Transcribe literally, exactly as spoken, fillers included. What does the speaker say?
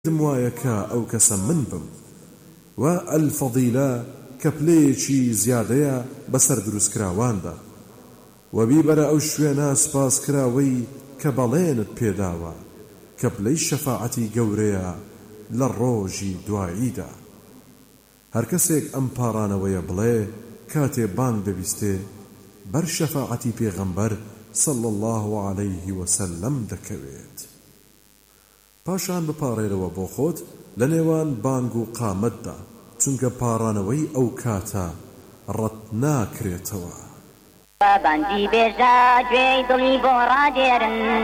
دموایەکە ئەو کەسە من بم و ئەلفەضیلە کە پلەیەکی زیادەیە بەسەر دروستکراواندا و بیبەرە ئەو شوێنە سپاسکراوەی کە بەڵێنت پێداوە کە پلەی شەفاعەتی گەورەیە لە ڕۆژی دواییدا. هەر کەسێک ئەم پاڕانەوەیە بڵێ کاتێ بانگ دەبیستێ بەر شەفاعەتی پێغەمبەر صلی الله عليه وسلم دەکەوێت. پاشان بپاڕێرەوە بۆ خۆت لە نێوان بانگ و قامەتدا، چونکە پاڕانەوەی ئەو کاتە ڕەت ناکرێتەوە. بەندی بێژە گوێی دڵی بۆ ڕادێرن